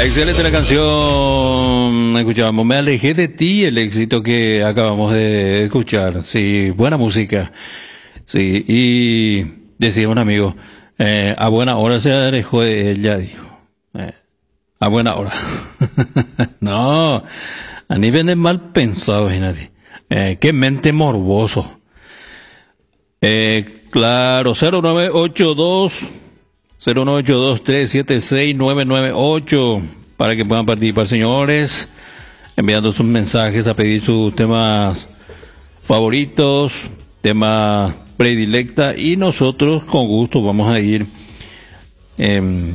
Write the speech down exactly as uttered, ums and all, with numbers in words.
Excelente la canción. Escuchábamos Me alejé de ti, el éxito que acabamos de escuchar. Sí, buena música. Sí, y decía un amigo, eh, a buena hora se alejó de ella, dijo. Eh, a buena hora. No, a nivel de mal pensado, imagínate. Eh, qué mente morboso. Eh, claro, cero nueve ocho dos cero nueve ocho dos tres siete seis nueve nueve ocho para que puedan participar, señores, enviando sus mensajes a pedir sus temas favoritos, temas predilecta, y nosotros con gusto vamos a ir eh,